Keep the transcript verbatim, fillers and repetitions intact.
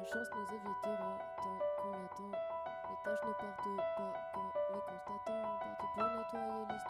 La chance nous évitera tant qu'on l'attend. Les tâches ne partent pas quand les constatants partent pour nettoyer les